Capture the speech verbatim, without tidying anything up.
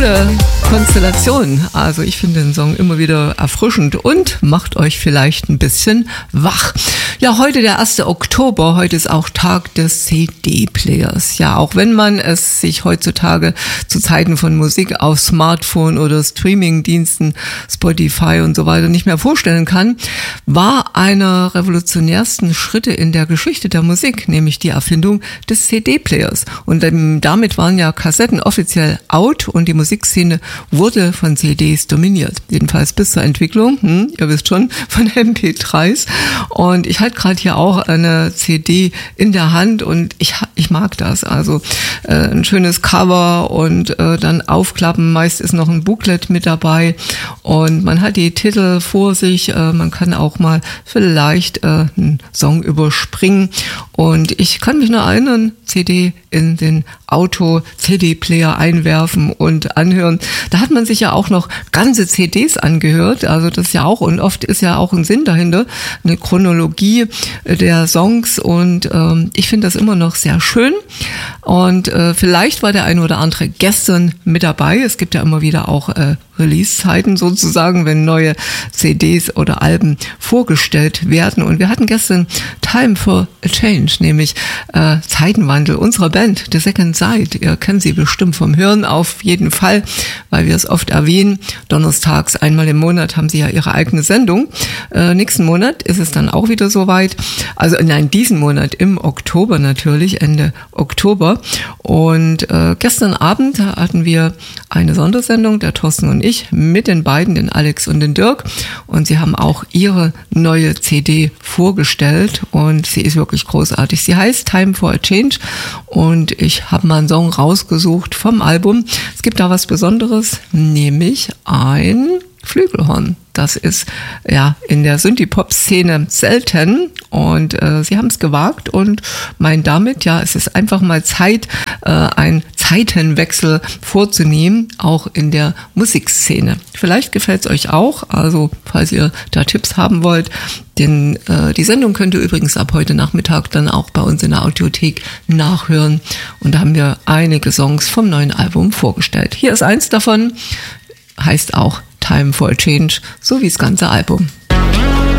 coole Konstellation. Also ich finde den Song immer wieder erfrischend und macht euch vielleicht ein bisschen wach. Ja, heute der erste Oktober, heute ist auch Tag des C D-Players. Ja, auch wenn man es sich heutzutage zu Zeiten von Musik auf Smartphone oder Streamingdiensten, Spotify und so weiter nicht mehr vorstellen kann, war einer revolutionärsten Schritte in der Geschichte der Musik, nämlich die Erfindung des C D-Players. Und damit waren ja Kassetten offiziell out und die Musikszene wurde von C Ds dominiert. Jedenfalls bis zur Entwicklung, hm, ihr wisst schon, von M P dreis. Und ich halte gerade hier auch eine C D in der Hand und ich, ich mag das. Also äh, ein schönes Cover und äh, dann aufklappen. Meist ist noch ein Booklet mit dabei und man hat die Titel vor sich. Äh, man kann auch mal vielleicht äh, einen Song überspringen. Und ich kann mich noch erinnern, C D in den Auto-C D-Player einwerfen und anhören. Da hat man sich ja auch noch ganze C Ds angehört, also das ist ja auch, und oft ist ja auch ein Sinn dahinter, eine Chronologie der Songs und ähm, ich finde das immer noch sehr schön und äh, vielleicht war der eine oder andere gestern mit dabei. Es gibt ja immer wieder auch äh, Release-Zeiten sozusagen, wenn neue C Ds oder Alben vorgestellt werden und wir hatten gestern Time for a Change, nämlich äh, Zeitenwandel unserer Band, The Second Sight. Ihr kennt sie bestimmt vom Hören auf jeden Fall, weil wir es oft erwähnen. Donnerstags einmal im Monat haben sie ja ihre eigene Sendung. Äh, nächsten Monat ist es dann auch wieder soweit. Also nein, diesen Monat im Oktober natürlich, Ende Oktober. Und äh, gestern Abend hatten wir eine Sondersendung, der Thorsten und ich, mit den beiden, den Alex und den Dirk. Und sie haben auch ihre neue C D vorgestellt und sie ist wirklich großartig. Sie heißt Time for a Change und ich habe mal einen Song rausgesucht vom Album. Es gibt da was Besonderes, nämlich ein Flügelhorn. Das ist ja in der Synthie-Pop-Szene selten und äh, sie haben es gewagt und meinen damit, ja, es ist einfach mal Zeit, äh, einen Zeitenwechsel vorzunehmen, auch in der Musikszene. Vielleicht gefällt es euch auch, also falls ihr da Tipps haben wollt, denn äh, die Sendung könnt ihr übrigens ab heute Nachmittag dann auch bei uns in der Audiothek nachhören und da haben wir einige Songs vom neuen Album vorgestellt. Hier ist eins davon, heißt auch Time for a Change, so wie das ganze Album.